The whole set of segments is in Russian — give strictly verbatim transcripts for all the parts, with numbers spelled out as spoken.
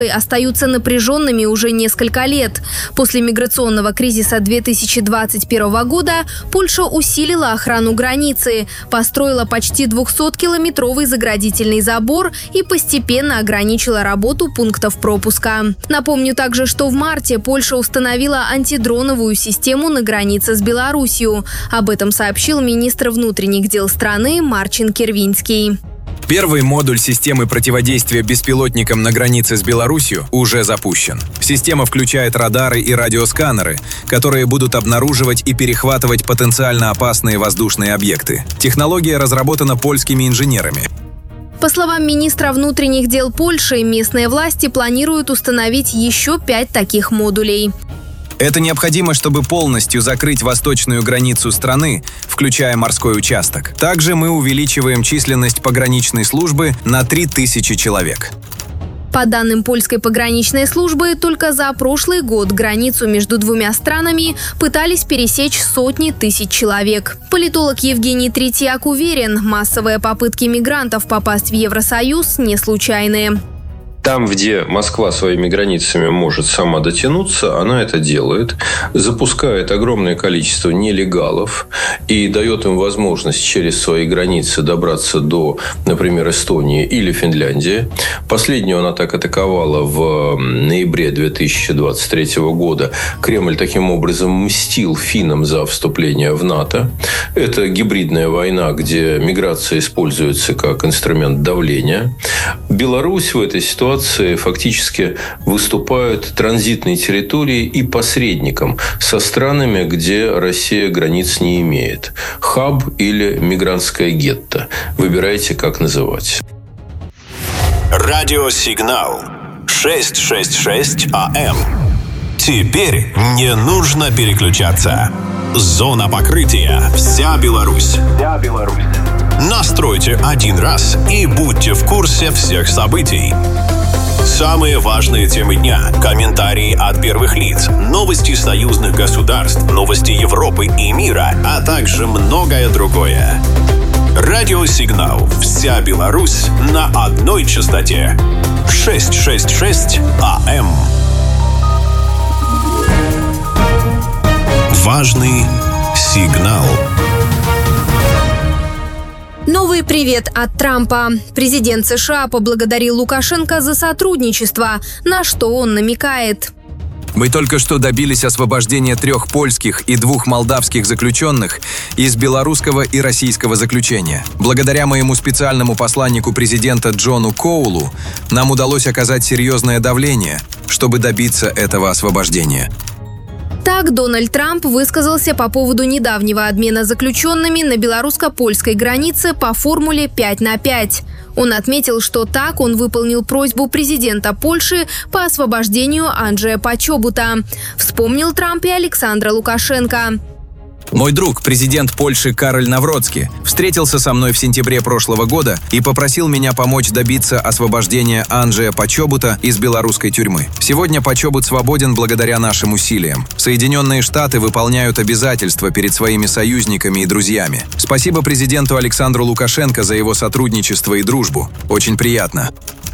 остаются напряженными уже несколько лет. После миграционного кризиса две тысячи двадцать первого года Польша усилила охрану границы, построила почти двухсоткилометровый заградительный забор и постепенно ограничила работу пунктов пропуска. Напомню также, что в марте Польша установила антидроновую систему на границе с Беларусью. Об этом сообщил министр внутренних дел страны Марчин Кierwiński. Первый модуль системы противодействия беспилотникам на границе с Беларусью уже запущен. Система включает радары и радиосканеры, которые будут обнаруживать и перехватывать потенциально опасные воздушные объекты. Технология разработана польскими инженерами. По словам министра внутренних дел Польши, местные власти планируют установить еще пять таких модулей. Это необходимо, чтобы полностью закрыть восточную границу страны, включая морской участок. Также мы увеличиваем численность пограничной службы на три тысячи человек. По данным польской пограничной службы, только за прошлый год границу между двумя странами пытались пересечь сотни тысяч человек. Политолог Евгений Третьяк уверен, массовые попытки мигрантов попасть в Евросоюз не случайные. Там, где Москва своими границами может сама дотянуться, она это делает, запускает огромное количество нелегалов и дает им возможность через свои границы добраться до, например, Эстонии или Финляндии. Последнюю она так атаковала в ноябре две тысячи двадцать третьего года. Кремль таким образом мстил финнам за вступление в НАТО. Это гибридная война, где миграция используется как инструмент давления. Беларусь в этой ситуации фактически выступают транзитной территорией и посредником со странами, где Россия границ не имеет. Хаб или мигрантское гетто. Выбирайте, как называть. Радиосигнал шестьсот шестьдесят шесть АМ. Теперь не нужно переключаться. Зона покрытия. Вся Беларусь. Вся Беларусь. Настройте один раз и будьте в курсе всех событий. Самые важные темы дня, комментарии от первых лиц, новости союзных государств, новости Европы и мира, а также многое другое. Радиосигнал «Вся Беларусь» на одной частоте. шестьсот шестьдесят шесть АМ. Важный сигнал. Новый привет от Трампа. Президент США поблагодарил Лукашенко за сотрудничество, на что он намекает. Мы только что добились освобождения трех польских и двух молдавских заключенных из белорусского и российского заключения. Благодаря моему специальному посланнику президента Джону Коулу нам удалось оказать серьезное давление, чтобы добиться этого освобождения. Так Дональд Трамп высказался по поводу недавнего обмена заключенными на белорусско-польской границе по формуле пять на пять. Он отметил, что так он выполнил просьбу президента Польши по освобождению Анджея Почобута. Вспомнил Трамп и Александра Лукашенко. Мой друг, президент Польши Кароль Навроцки, встретился со мной в сентябре прошлого года и попросил меня помочь добиться освобождения Анджея Почобута из белорусской тюрьмы. Сегодня Почобут свободен благодаря нашим усилиям. Соединенные Штаты выполняют обязательства перед своими союзниками и друзьями. Спасибо президенту Александру Лукашенко за его сотрудничество и дружбу. Очень приятно.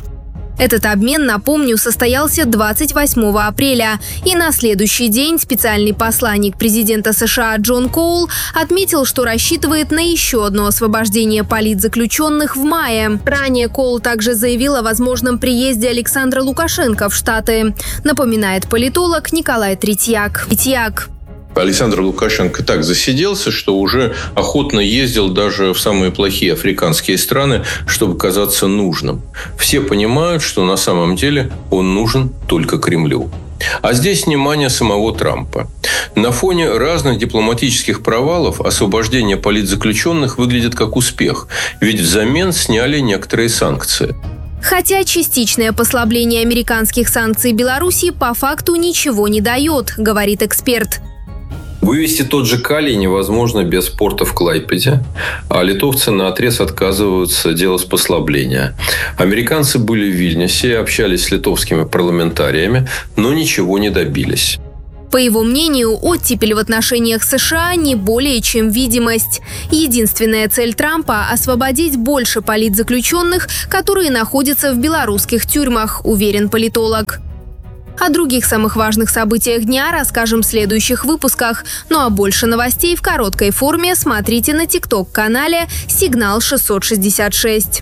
Этот обмен, напомню, состоялся двадцать восьмого апреля. И на следующий день специальный посланник президента США Джон Коул отметил, что рассчитывает на еще одно освобождение политзаключенных в мае. Ранее Коул также заявил о возможном приезде Александра Лукашенко в Штаты. Напоминает политолог Николай Третьяк. Третьяк. Александр Лукашенко так засиделся, что уже охотно ездил даже в самые плохие африканские страны, чтобы казаться нужным. Все понимают, что на самом деле он нужен только Кремлю. А здесь внимание самого Трампа. На фоне разных дипломатических провалов освобождение политзаключенных выглядит как успех, ведь взамен сняли некоторые санкции. Хотя частичное послабление американских санкций Беларуси по факту ничего не дает, говорит эксперт. Вывести тот же калий невозможно без порта в Клайпеде, а литовцы наотрез отказываются делать послабления. Американцы были в Вильнюсе, общались с литовскими парламентариями, но ничего не добились. По его мнению, оттепель в отношениях США не более чем видимость. Единственная цель Трампа – освободить больше политзаключенных, которые находятся в белорусских тюрьмах, уверен политолог. О других самых важных событиях дня расскажем в следующих выпусках. Ну а больше новостей в короткой форме смотрите на тикток-канале «Сигнал шестьсот шестьдесят шесть».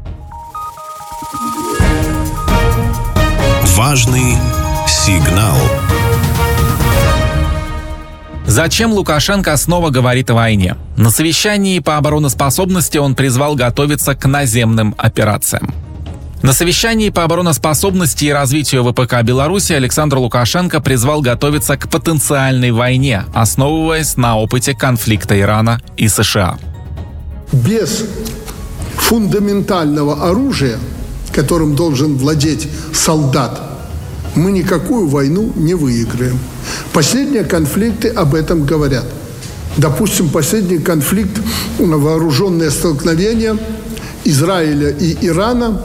Важный сигнал. Зачем Лукашенко снова говорит о войне? На совещании по обороноспособности он призвал готовиться к наземным операциям. На совещании по обороноспособности и развитию ВПК Беларуси Александр Лукашенко призвал готовиться к потенциальной войне, основываясь на опыте конфликта Ирана и США. Без фундаментального оружия, которым должен владеть солдат, мы никакую войну не выиграем. Последние конфликты об этом говорят. Допустим, последний конфликт, вооруженное столкновение Израиля и Ирана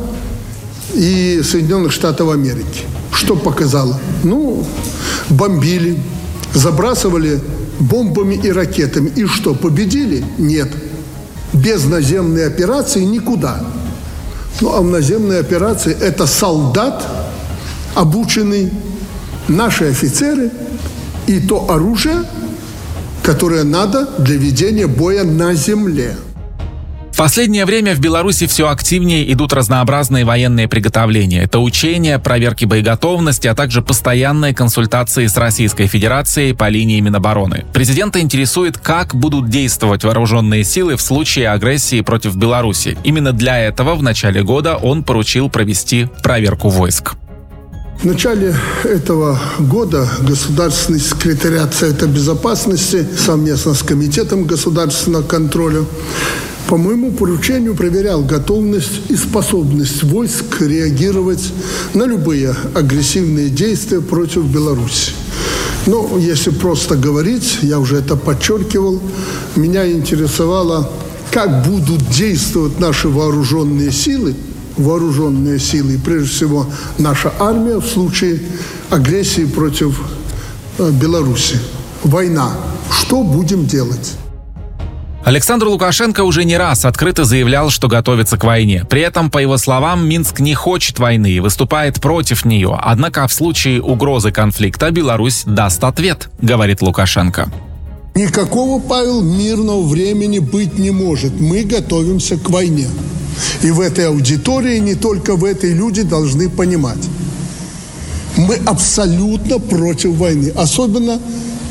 и Соединенных Штатов Америки. Что показало? Ну, бомбили, забрасывали бомбами и ракетами. И что, победили? Нет. Без наземной операции никуда. Ну, а в наземной операции это солдат, обученный, наши офицеры и то оружие, которое надо для ведения боя на земле. В последнее время в Беларуси все активнее идут разнообразные военные приготовления. Это учения, проверки боеготовности, а также постоянные консультации с Российской Федерацией по линии Минобороны. Президента интересует, как будут действовать вооруженные силы в случае агрессии против Беларуси. Именно для этого в начале года он поручил провести проверку войск. В начале этого года Государственный секретариат Совета Безопасности совместно с Комитетом государственного контроля по моему поручению проверял готовность и способность войск реагировать на любые агрессивные действия против Беларуси. Но если просто говорить, я уже это подчеркивал, меня интересовало, как будут действовать наши вооруженные силы, вооруженные силы, и прежде всего наша армия в случае агрессии против э, Беларуси. Война. Что будем делать? Александр Лукашенко уже не раз открыто заявлял, что готовится к войне. При этом, по его словам, Минск не хочет войны и выступает против нее. Однако в случае угрозы конфликта Беларусь даст ответ, говорит Лукашенко. Никакого, Павел, мирного времени быть не может. Мы готовимся к войне. И в этой аудитории, не только в этой, люди должны понимать. Мы абсолютно против войны. Особенно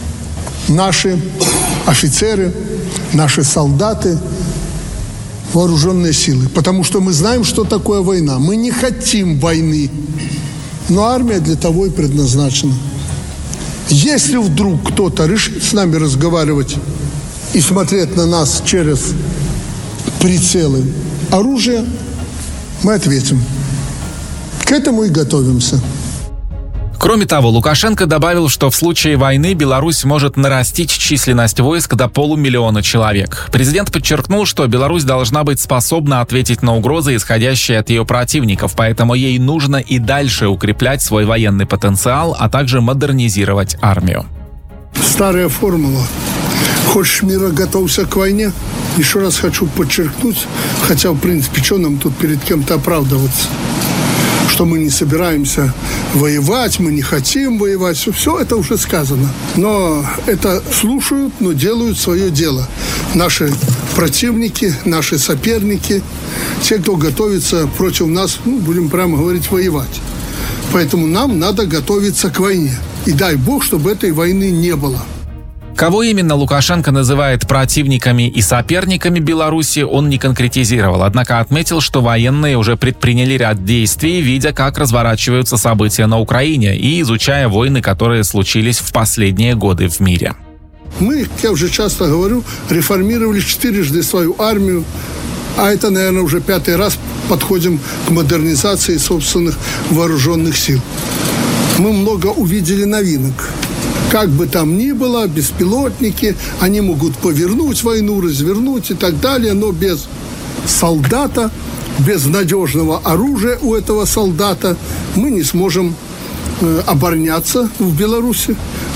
наши офицеры, наши солдаты, вооруженные силы. Потому что мы знаем, что такое война. Мы не хотим войны. Но армия для того и предназначена. Если вдруг кто-то решит с нами разговаривать и смотреть на нас через прицелы оружия, мы ответим. К этому и готовимся. Кроме того, Лукашенко добавил, что в случае войны Беларусь может нарастить численность войск до полумиллиона человек. Президент подчеркнул, что Беларусь должна быть способна ответить на угрозы, исходящие от ее противников, поэтому ей нужно и дальше укреплять свой военный потенциал, а также модернизировать армию. Старая формула. Хочешь мира, готовься к войне. Еще раз хочу подчеркнуть, хотя, в принципе, что нам тут перед кем-то оправдываться, что мы не собираемся воевать, мы не хотим воевать. Все, все это уже сказано. Но это слушают, но делают свое дело. Наши противники, наши соперники, те, кто готовится против нас, ну, будем прямо говорить, воевать. Поэтому нам надо готовиться к войне. И дай Бог, чтобы этой войны не было. Кого именно Лукашенко называет противниками и соперниками Беларуси, он не конкретизировал, однако отметил, что военные уже предприняли ряд действий, видя, как разворачиваются события на Украине и изучая войны, которые случились в последние годы в мире. Мы, как я уже часто говорю, реформировали четырежды свою армию, а это, наверное, уже пятый раз подходим к модернизации собственных вооруженных сил. Мы много увидели новинок. Как бы там ни было, беспилотники, они могут повернуть войну, развернуть и так далее, но без солдата, без надежного оружия у этого солдата мы не сможем э, обороняться в Беларуси.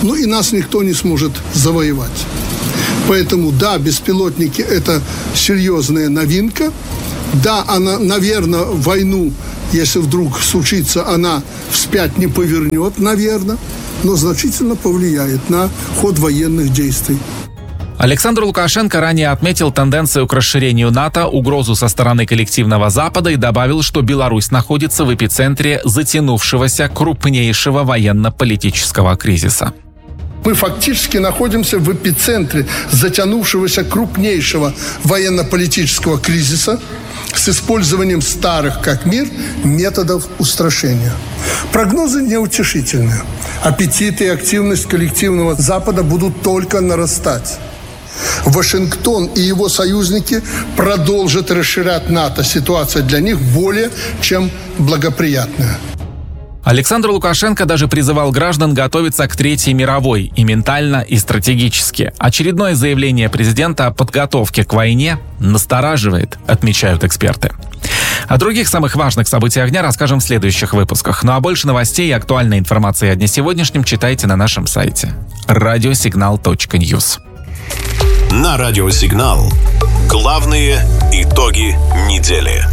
ну и нас никто не сможет завоевать. Поэтому, да, беспилотники – это серьезная новинка. Да, она, наверное, войну, если вдруг случится, она вспять не повернет, наверное, но значительно повлияет на ход военных действий. Александр Лукашенко ранее отметил тенденцию к расширению НАТО, угрозу со стороны коллективного Запада и добавил, что Беларусь находится в эпицентре затянувшегося крупнейшего военно-политического кризиса. Мы фактически находимся в эпицентре затянувшегося крупнейшего военно-политического кризиса с использованием старых, как мир, методов устрашения. Прогнозы неутешительные. Аппетиты и активность коллективного Запада будут только нарастать. Вашингтон и его союзники продолжат расширять НАТО. Ситуация для них более чем благоприятная. Александр Лукашенко даже призывал граждан готовиться к Третьей мировой и ментально, и стратегически. Очередное заявление президента о подготовке к войне настораживает, отмечают эксперты. О других самых важных событиях дня расскажем в следующих выпусках. Ну а больше новостей и актуальной информации о дне сегодняшнем читайте на нашем сайте радиосигнал точка ньюс. На Радиосигнал. Главные итоги недели.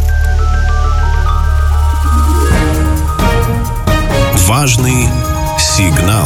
Важный сигнал.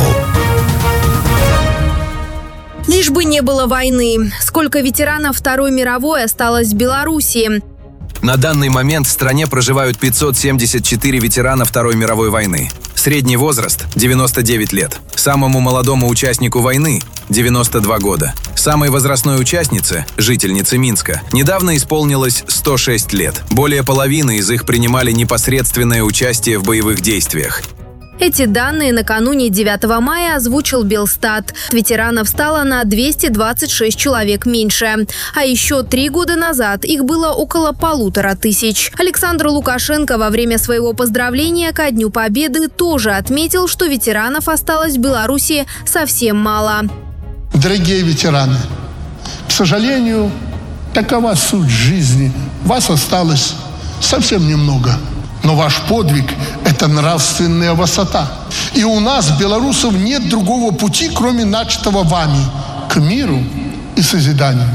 Лишь бы не было войны. Сколько ветеранов Второй мировой осталось в Беларуси? На данный момент в стране проживают пятьсот семьдесят четыре ветерана Второй мировой войны. Средний возраст – девяносто девять лет. Самому молодому участнику войны – девяносто два года. Самой возрастной участнице, жительнице Минска, недавно исполнилось сто шесть лет. Более половины из их принимали непосредственное участие в боевых действиях. Эти данные накануне девятого мая озвучил Белстат. Ветеранов стало на двести двадцать шесть человек меньше. А еще три года назад их было около полутора тысяч. Александр Лукашенко во время своего поздравления ко Дню Победы тоже отметил, что ветеранов осталось в Беларуси совсем мало. Дорогие ветераны, к сожалению, такова суть жизни. Вас осталось совсем немного. Но ваш подвиг – это нравственная высота. И у нас, белорусов, нет другого пути, кроме начатого вами, к миру и созиданию.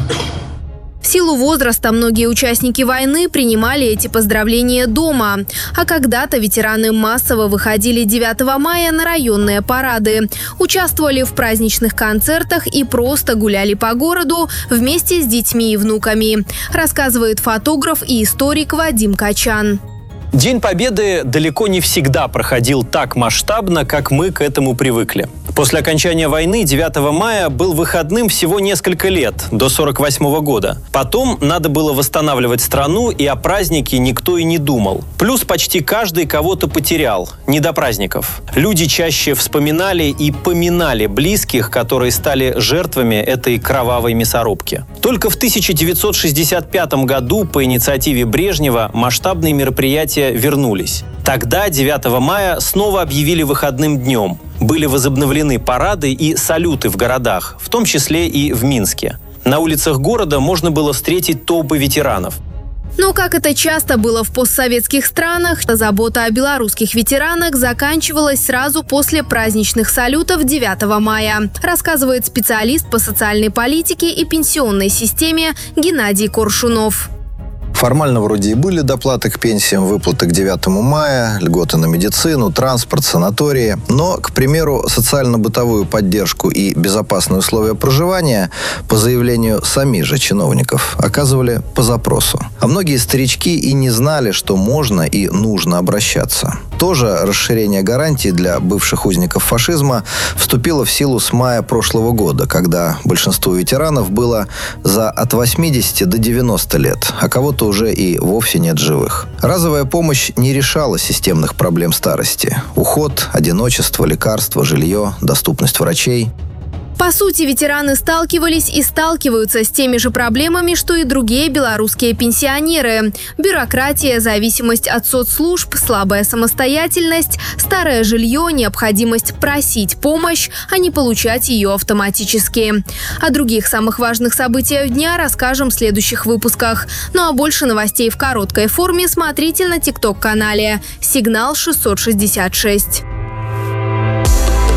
В силу возраста многие участники войны принимали эти поздравления дома. А когда-то ветераны массово выходили девятого мая на районные парады, участвовали в праздничных концертах и просто гуляли по городу вместе с детьми и внуками, рассказывает фотограф и историк Вадим Качан. День Победы далеко не всегда проходил так масштабно, как мы к этому привыкли. После окончания войны девятого мая был выходным всего несколько лет, до сорок восьмого года. Потом надо было восстанавливать страну, и о празднике никто и не думал. Плюс почти каждый кого-то потерял, не до праздников. Люди чаще вспоминали и поминали близких, которые стали жертвами этой кровавой мясорубки. Только в тысяча девятьсот шестьдесят пятом году по инициативе Брежнева масштабные мероприятия вернулись. Тогда, девятого мая, снова объявили выходным днем. Были возобновлены парады и салюты в городах, в том числе и в Минске. На улицах города можно было встретить толпы ветеранов. Но, как это часто было в постсоветских странах, забота о белорусских ветеранах заканчивалась сразу после праздничных салютов девятого мая, рассказывает специалист по социальной политике и пенсионной системе Геннадий Коршунов. Формально вроде и были доплаты к пенсиям, выплаты к девятому мая, льготы на медицину, транспорт, санатории. Но, к примеру, социально-бытовую поддержку и безопасные условия проживания, по заявлению самих же чиновников, оказывали по запросу. А многие старички и не знали, что можно и нужно обращаться. Тоже расширение гарантий для бывших узников фашизма вступило в силу с мая прошлого года, когда большинству ветеранов было за от восьмидесяти до девяноста лет, а кого-то уже и вовсе нет живых. Разовая помощь не решала системных проблем старости. Уход, одиночество, лекарства, жилье, доступность врачей. По сути, ветераны сталкивались и сталкиваются с теми же проблемами, что и другие белорусские пенсионеры. Бюрократия, зависимость от соцслужб, слабая самостоятельность, старое жилье, необходимость просить помощь, а не получать ее автоматически. О других самых важных событиях дня расскажем в следующих выпусках. Ну а больше новостей в короткой форме смотрите на тикток-канале «Сигнал шестьсот шестьдесят шесть». На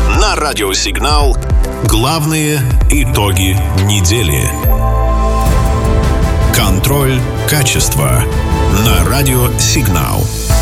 Радиосигнал. Главные итоги недели. Контроль качества на Радиосигнал.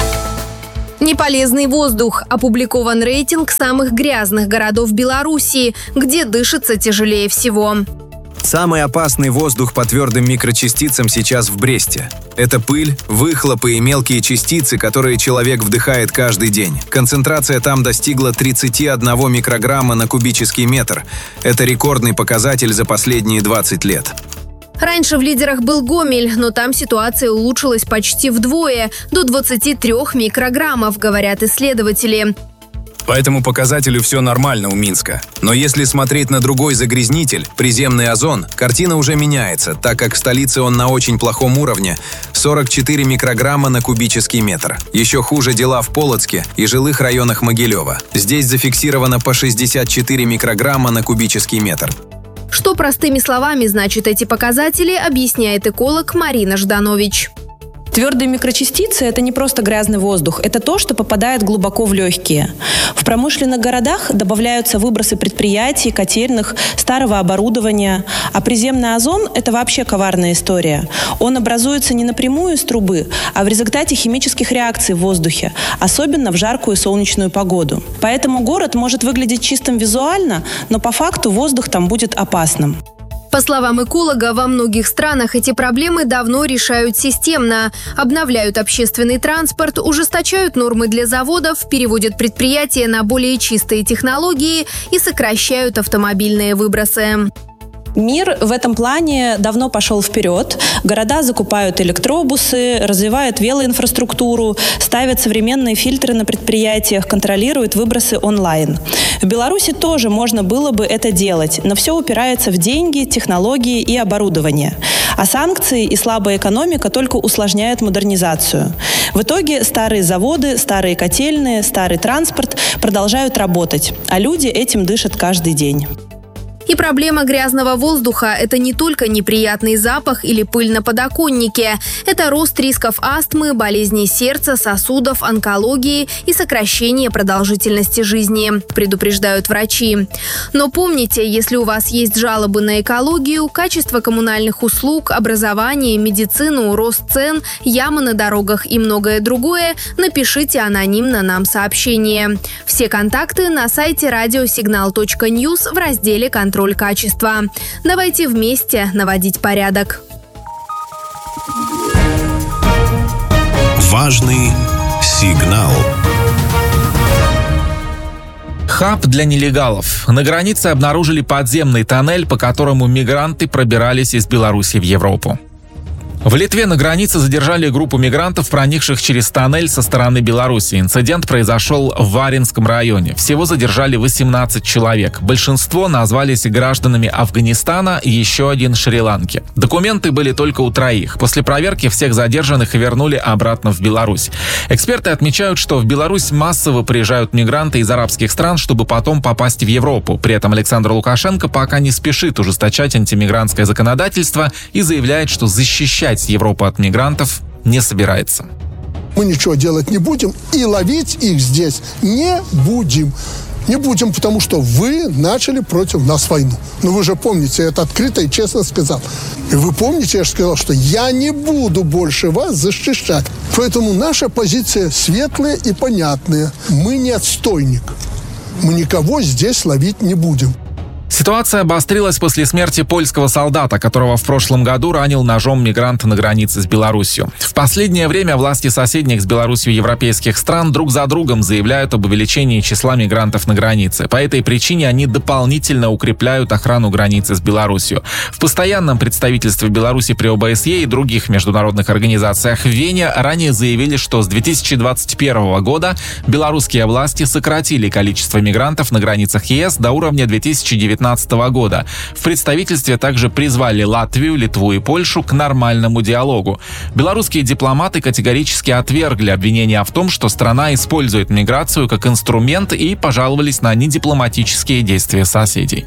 Неполезный воздух. Опубликован рейтинг самых грязных городов Беларуси, где дышится тяжелее всего. Самый опасный воздух по твердым микрочастицам сейчас в Бресте. Это пыль, выхлопы и мелкие частицы, которые человек вдыхает каждый день. Концентрация там достигла тридцати одного микрограмма на кубический метр. Это рекордный показатель за последние двадцать лет. Раньше в лидерах был Гомель, но там ситуация улучшилась почти вдвое, до двадцати трёх микрограммов, говорят исследователи. По этому показателю все нормально у Минска. Но если смотреть на другой загрязнитель, приземный озон, картина уже меняется, так как в столице он на очень плохом уровне – сорок четыре микрограмма на кубический метр. Еще хуже дела в Полоцке и жилых районах Могилева. Здесь зафиксировано по шестьдесят четыре микрограмма на кубический метр. Что простыми словами значат эти показатели, объясняет эколог Марина Жданович. Твердые микрочастицы – это не просто грязный воздух, это то, что попадает глубоко в легкие. В промышленных городах добавляются выбросы предприятий, котельных, старого оборудования. А приземный озон – это вообще коварная история. Он образуется не напрямую из трубы, а в результате химических реакций в воздухе, особенно в жаркую солнечную погоду. Поэтому город может выглядеть чистым визуально, но по факту воздух там будет опасным. По словам эколога, во многих странах эти проблемы давно решают системно. Обновляют общественный транспорт, ужесточают нормы для заводов, переводят предприятия на более чистые технологии и сокращают автомобильные выбросы. Мир в этом плане давно пошел вперед. Города закупают электробусы, развивают велоинфраструктуру, ставят современные фильтры на предприятиях, контролируют выбросы онлайн. В Беларуси тоже можно было бы это делать, но все упирается в деньги, технологии и оборудование. А санкции и слабая экономика только усложняют модернизацию. В итоге старые заводы, старые котельные, старый транспорт продолжают работать, а люди этим дышат каждый день. И проблема грязного воздуха – это не только неприятный запах или пыль на подоконнике. Это рост рисков астмы, болезней сердца, сосудов, онкологии и сокращение продолжительности жизни, предупреждают врачи. Но помните, если у вас есть жалобы на экологию, качество коммунальных услуг, образование, медицину, рост цен, ямы на дорогах и многое другое, напишите анонимно нам сообщение. Все контакты на сайте радиосигнал точка ньюс в разделе «Контроль Контроль качества». Давайте вместе наводить порядок. Важный сигнал. Хаб для нелегалов. На границе обнаружили подземный тоннель, по которому мигранты пробирались из Беларуси в Европу. В Литве на границе задержали группу мигрантов, проникших через тоннель со стороны Беларуси. Инцидент произошел в Варинском районе. Всего задержали восемнадцать человек. Большинство назвались гражданами Афганистана и еще один Шри-Ланки. Документы были только у троих. После проверки всех задержанных вернули обратно в Беларусь. Эксперты отмечают, что в Беларусь массово приезжают мигранты из арабских стран, чтобы потом попасть в Европу. При этом Александр Лукашенко пока не спешит ужесточать антимигрантское законодательство и заявляет, что защищать Европу от мигрантов не собирается. Мы ничего делать не будем и ловить их здесь не будем. Не будем, потому что вы начали против нас войну. Но вы же помните, я это открыто и честно сказал. И вы помните, я же сказал, что я не буду больше вас защищать. Поэтому наша позиция светлая и понятная. Мы не отстойник. Мы никого здесь ловить не будем. Ситуация обострилась после смерти польского солдата, которого в прошлом году ранил ножом мигрант на границе с Беларусью. В последнее время власти соседних с Беларусью европейских стран друг за другом заявляют об увеличении числа мигрантов на границе. По этой причине они дополнительно укрепляют охрану границы с Беларусью. В постоянном представительстве Беларуси при О Бэ Эс Е и других международных организациях в Вене ранее заявили, что с две тысячи двадцать первого года белорусские власти сократили количество мигрантов на границах Е Эс до уровня две тысячи девятнадцатого года. В представительстве также призвали Латвию, Литву и Польшу к нормальному диалогу. Белорусские дипломаты категорически отвергли обвинения в том, что страна использует миграцию как инструмент, и пожаловались на недипломатические действия соседей.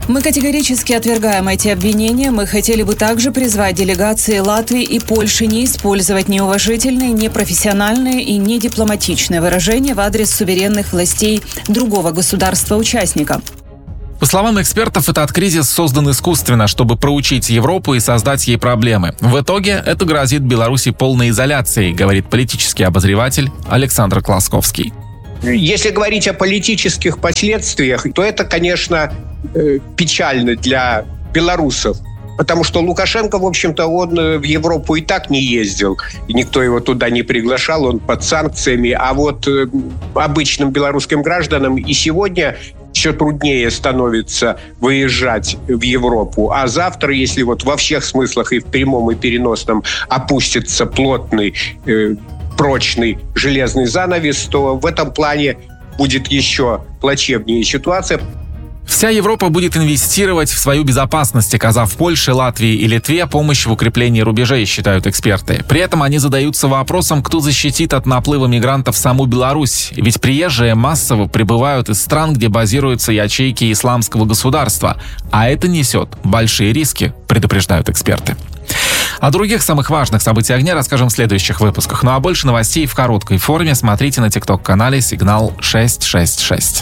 Мы категорически отвергаем эти обвинения. Мы хотели бы также призвать делегации Латвии и Польши не использовать неуважительные, непрофессиональные и недипломатичные выражения в адрес суверенных властей другого государства-участника. По словам экспертов, этот кризис создан искусственно, чтобы проучить Европу и создать ей проблемы. В итоге это грозит Беларуси полной изоляцией, говорит политический обозреватель Александр Класковский. Если говорить о политических последствиях, то это, конечно, печально для белорусов. Потому что Лукашенко, в общем-то, он в Европу и так не ездил. И никто его туда не приглашал, он под санкциями. А вот обычным белорусским гражданам и сегодня еще труднее становится выезжать в Европу. А завтра, если вот во всех смыслах, и в прямом, и переносном, опустится плотный, э, прочный железный занавес, то в этом плане будет еще плачевнее ситуация. Вся Европа будет инвестировать в свою безопасность, оказав Польше, Латвии и Литве помощь в укреплении рубежей, считают эксперты. При этом они задаются вопросом, кто защитит от наплыва мигрантов саму Беларусь. Ведь приезжие массово прибывают из стран, где базируются ячейки исламского государства. А это несет большие риски, предупреждают эксперты. О других самых важных событиях дня расскажем в следующих выпусках. Ну а больше новостей в короткой форме смотрите на тикток-канале «Сигнал шесть шесть шесть».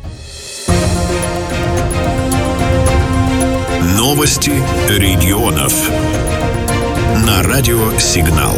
Новости регионов на радио «Сигнал».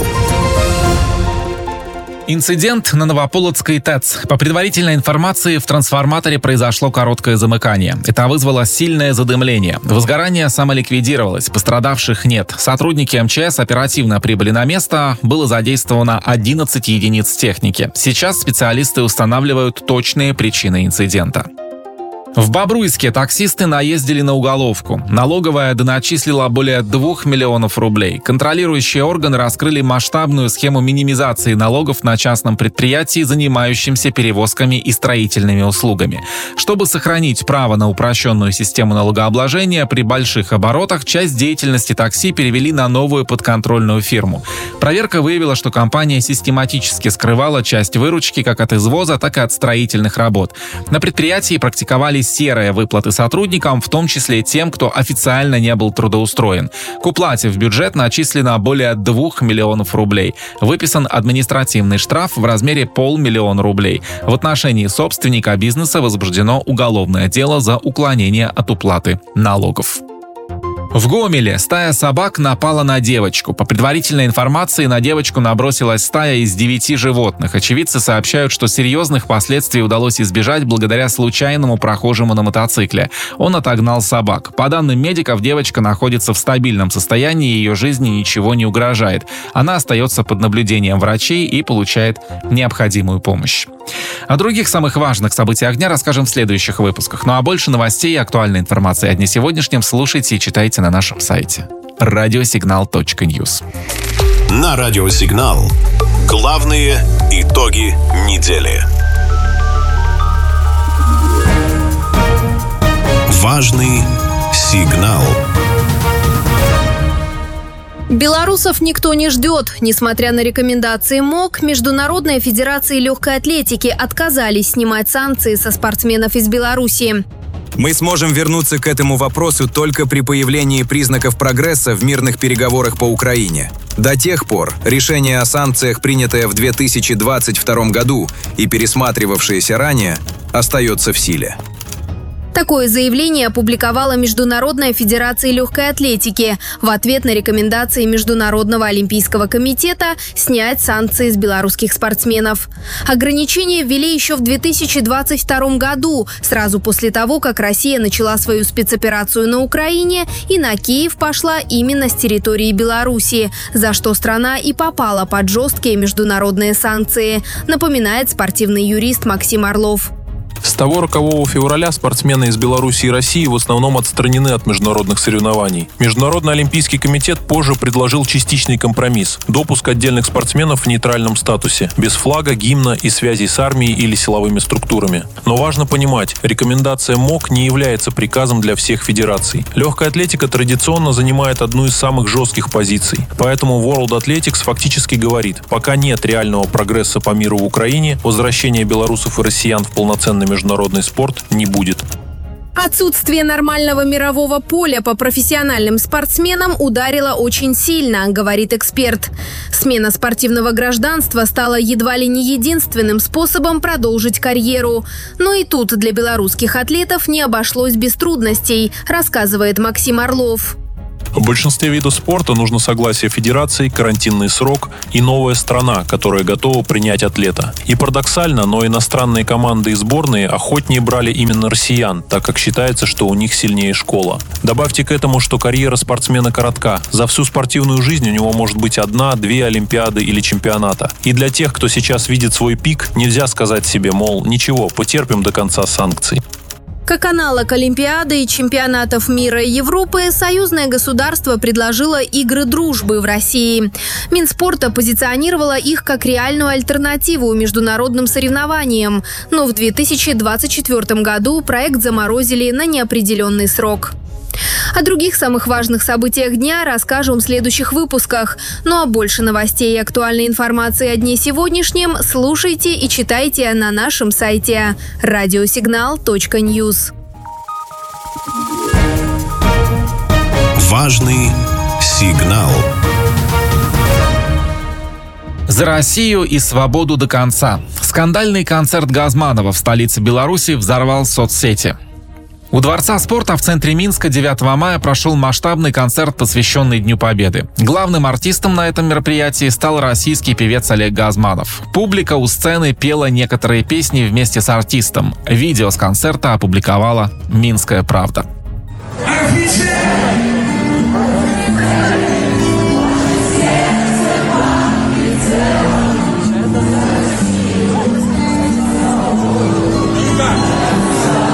Инцидент на Новополоцкой ТЭЦ. По предварительной информации, в трансформаторе произошло короткое замыкание. Это вызвало сильное задымление. Возгорание самоликвидировалось, пострадавших нет. Сотрудники эм че эс оперативно прибыли на место, было задействовано одиннадцать единиц техники. Сейчас специалисты устанавливают точные причины инцидента. В Бобруйске таксисты наездили на уголовку. Налоговая доначислила более двух миллионов рублей. Контролирующие органы раскрыли масштабную схему минимизации налогов на частном предприятии, занимающемся перевозками и строительными услугами. Чтобы сохранить право на упрощенную систему налогообложения, при больших оборотах часть деятельности такси перевели на новую подконтрольную фирму. Проверка выявила, что компания систематически скрывала часть выручки как от извоза, так и от строительных работ. На предприятии практиковались серые выплаты сотрудникам, в том числе тем, кто официально не был трудоустроен. К уплате в бюджет начислено более двух миллионов рублей. Выписан административный штраф в размере полмиллиона рублей. В отношении собственника бизнеса возбуждено уголовное дело за уклонение от уплаты налогов. В Гомеле стая собак напала на девочку. По предварительной информации, на девочку набросилась стая из девяти животных. Очевидцы сообщают, что серьезных последствий удалось избежать благодаря случайному прохожему на мотоцикле. Он отогнал собак. По данным медиков, девочка находится в стабильном состоянии, ее жизни ничего не угрожает. Она остается под наблюдением врачей и получает необходимую помощь. О других самых важных событиях дня расскажем в следующих выпусках. Ну а больше новостей и актуальной информации о дне сегодняшнем слушайте и читайте на нашем сайте радиосигнал точка ньюс. На радио «Сигнал» главные итоги недели. Важный сигнал. Белорусов никто не ждет. Несмотря на рекомендации МОК, Международная федерация легкой атлетики отказались снимать санкции со спортсменов из Беларуси. Мы сможем вернуться к этому вопросу только при появлении признаков прогресса в мирных переговорах по Украине. До тех пор решение о санкциях, принятое в две тысячи двадцать втором году и пересматривавшееся ранее, остается в силе. Такое заявление опубликовала Международная федерация легкой атлетики в ответ на рекомендации Международного олимпийского комитета снять санкции с белорусских спортсменов. Ограничения ввели еще в две тысячи двадцать втором году, сразу после того, как Россия начала свою спецоперацию на Украине, и на Киев пошла именно с территории Беларуси, за что страна и попала под жесткие международные санкции, напоминает спортивный юрист Максим Орлов. С того рокового февраля спортсмены из Беларуси и России в основном отстранены от международных соревнований. Международный олимпийский комитет позже предложил частичный компромисс – допуск отдельных спортсменов в нейтральном статусе, без флага, гимна и связей с армией или силовыми структурами. Но важно понимать, рекомендация МОК не является приказом для всех федераций. Легкая атлетика традиционно занимает одну из самых жестких позиций. Поэтому World Athletics фактически говорит, пока нет реального прогресса по миру в Украине, возвращения белорусов и россиян в полноценный международный спорт не будет. Отсутствие нормального мирового поля по профессиональным спортсменам ударило очень сильно, говорит эксперт. Смена спортивного гражданства стала едва ли не единственным способом продолжить карьеру. Но и тут для белорусских атлетов не обошлось без трудностей, рассказывает Максим Орлов. В большинстве видов спорта нужно согласие федерации, карантинный срок и новая страна, которая готова принять атлета. И парадоксально, но иностранные команды и сборные охотнее брали именно россиян, так как считается, что у них сильнее школа. Добавьте к этому, что карьера спортсмена коротка. За всю спортивную жизнь у него может быть одна, две олимпиады или чемпионата. И для тех, кто сейчас видит свой пик, нельзя сказать себе, мол, ничего, потерпим до конца санкций. Как аналог Олимпиады и чемпионатов мира и Европы, союзное государство предложило игры дружбы в России. Минспорта позиционировало их как реальную альтернативу международным соревнованиям, но в две тысячи двадцать четвёртом году проект заморозили на неопределенный срок. О других самых важных событиях дня расскажем в следующих выпусках. Ну а больше новостей и актуальной информации о дне сегодняшнем слушайте и читайте на нашем сайте радиосигнал точка ньюс. Важный сигнал. За Россию и свободу до конца. Скандальный концерт Газманова в столице Беларуси взорвал соцсети. У Дворца спорта в центре Минска девятого мая прошел масштабный концерт, посвященный Дню Победы. Главным артистом на этом мероприятии стал российский певец Олег Газманов. Публика у сцены пела некоторые песни вместе с артистом. Видео с концерта опубликовала «Минская правда». Офицер!